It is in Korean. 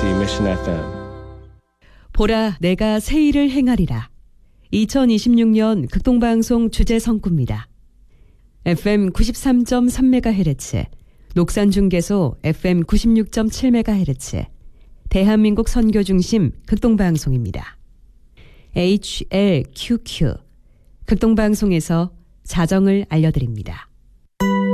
Mission FM. 보라, 내가 새 일을 행하리라. 2026년 극동방송 주제 성구입니다. FM 93.3MHz, 녹산중계소 FM 96.7MHz, 대한민국 선교중심 극동방송입니다. HLQQ, 극동방송에서 자정을 알려드립니다.